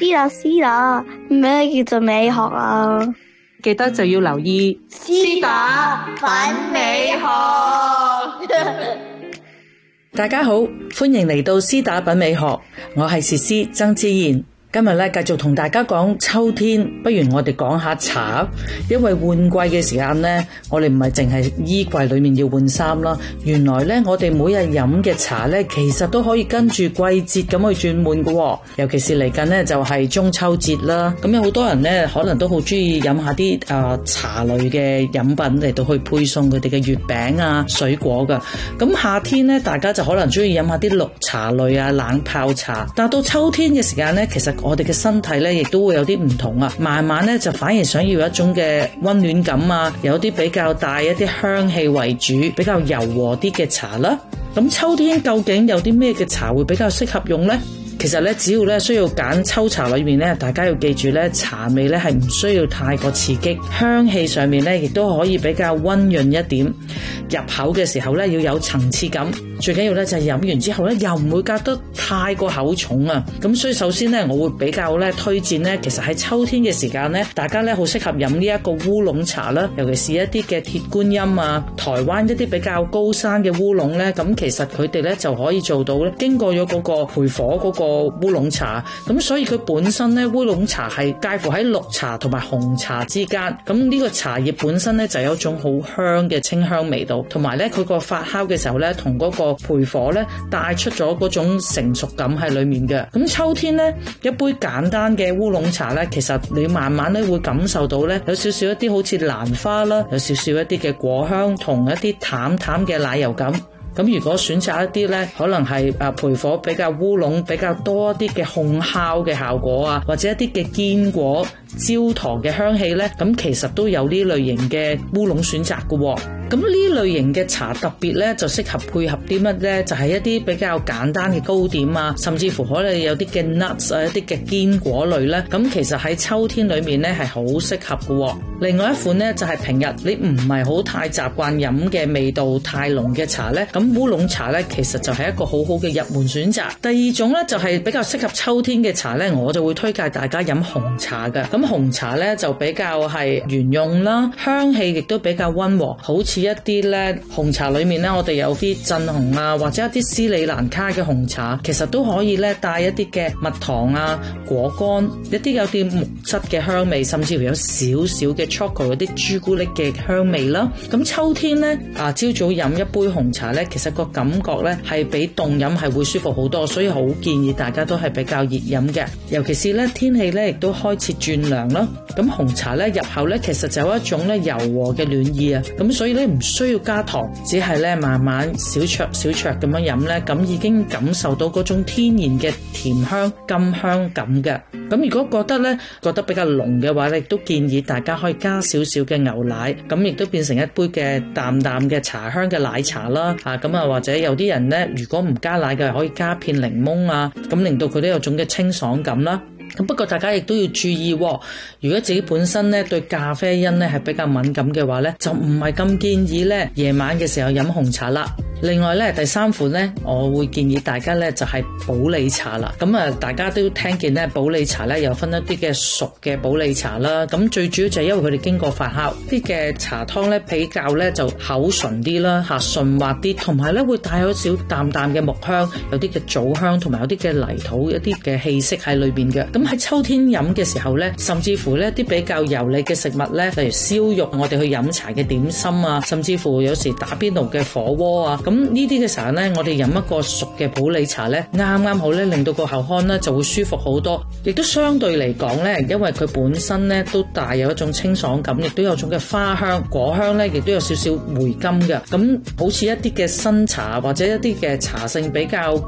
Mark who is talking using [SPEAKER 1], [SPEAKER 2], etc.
[SPEAKER 1] 師打，咩叫做美學啊？
[SPEAKER 2] 記得就要留意
[SPEAKER 3] 師打品美學。
[SPEAKER 4] 大家好，歡迎嚟到師打品美學，我係薛師曾之燕。今日咧繼續同大家講秋天，不如我哋講下茶，因為換季嘅時間咧，我哋唔係淨係衣櫃裏面要換衫啦，原來咧我哋每日飲嘅茶咧，其實都可以跟住季節咁去轉換嘅，尤其是嚟緊咧就係中秋節啦，咁有好多人咧可能都好中意飲下啲茶類嘅飲品嚟到去配送佢哋嘅月餅啊、水果噶，咁夏天咧大家就可能中意飲下啲綠茶類啊、冷泡茶，但到秋天嘅時間咧，其實我哋嘅身體咧，亦都會有啲唔同啊！慢慢咧，就反而想要一種嘅溫暖感啊，有啲比較帶一啲香氣為主，比較柔和啲嘅茶啦。咁秋天究竟有啲咩嘅茶會比較適合用呢？其實咧，只要咧需要揀秋茶裏面咧，大家要記住咧，茶味咧係唔需要太過刺激，香氣上面咧亦都可以比較溫潤一點。入口嘅時候咧要有層次感，最緊要咧就係飲完之後咧又唔會隔得太過口重啊。咁所以首先咧，我會比較咧推薦咧，其實喺秋天嘅時間咧，大家咧好適合飲呢一個烏龍茶啦，尤其是一啲嘅鐵觀音啊，台灣一啲比較高山嘅烏龍咧，咁其實佢哋咧就可以做到咧，經過咗嗰個焙火嗰個烏龍茶，咁所以佢本身咧烏龍茶係介乎喺綠茶同埋紅茶之間，咁呢個茶葉本身咧就有一種好香嘅清香味道，同埋咧佢個發酵嘅時候咧同嗰個焙火咧帶出咗嗰種成熟感喺裏面嘅。咁秋天咧一杯簡單嘅烏龍茶咧，其實你慢慢咧會感受到咧有少少一啲好似蘭花啦，有少少一啲嘅果香同一啲淡淡嘅奶油感。咁如果選擇一啲咧，可能係焙火比較烏龍比較多一啲嘅烘烤嘅效果啊，或者一啲嘅堅果焦糖嘅香氣咧，咁其實都有呢類型嘅烏龍選擇嘅喎。咁呢類型嘅茶特別咧，就適合配合啲乜咧？就係一啲比較簡單嘅糕點啊，甚至乎可能有啲嘅 nuts 啊，一啲嘅堅果類咧。咁其實喺秋天裏面咧係好適合嘅喎。另外一款咧就係平日你唔係好太習慣飲嘅味道太濃嘅茶咧，咁烏龍茶咧其實就係一個好好嘅入門選擇。第二種咧就係比較適合秋天嘅茶咧，我就會推介大家飲紅茶嘅。咁紅茶咧就比較係圓潤啦，香氣亦都比較溫和，好似一啲咧紅茶裏面咧，我哋有啲鎮紅啊，或者一啲斯里蘭卡嘅紅茶，其實都可以咧帶一啲嘅蜜糖啊、果乾，一啲有啲木質嘅香味，甚至乎有少少嘅 chocolate 嗰啲朱古力嘅香味啦。咁秋天咧朝早飲一杯紅茶咧，其實個感覺咧係比凍飲係會舒服好多，所以好建議大家都係比較熱飲嘅。尤其是咧天氣咧亦都開始轉涼啦，咁紅茶咧入口咧其實就有一種咧柔和嘅暖意啊，咁所以咧唔需要加糖，只係咧慢慢小酌小酌咁樣飲咧，咁已經感受到嗰種天然嘅甜香甘香感嘅。咁如果覺得比較濃嘅話咧，亦都建議大家可以加少少嘅牛奶，咁亦都變成一杯嘅淡淡嘅茶香嘅奶茶啦。咁或者有啲人咧，如果唔加奶嘅，可以加片檸檬啊，咁令到佢都有種嘅清爽感啦。咁不過大家亦都要注意，如果自己本身咧對咖啡因咧係比較敏感嘅話咧，就唔係咁建議咧夜晚嘅時候飲紅茶啦。另外咧第三款咧，我會建議大家咧就係普洱茶啦。咁大家都聽見咧普洱茶咧有分一啲嘅熟嘅普洱茶啦。咁最主要就係因為佢哋經過發酵，啲嘅茶湯咧比較咧就口純啲啦，順滑啲，同埋咧會帶有少淡淡嘅木香，有啲嘅棗香，同埋有啲嘅泥土一啲嘅氣息喺裏邊嘅。咁喺秋天飲嘅時候咧，甚至乎咧啲比較油膩嘅食物咧，例如燒肉，我哋去飲茶嘅點心啊，甚至乎有時打邊爐嘅火鍋啊，咁呢啲嘅時候咧，我哋飲一個熟嘅普洱茶咧，啱啱好咧，令到個口腔咧就會舒服好多，亦都相對嚟講咧，因為佢本身咧都帶有一種清爽感，亦都有種嘅花香、果香咧，亦都有少少回甘嘅，咁好似一啲嘅新茶或者一啲嘅茶性比較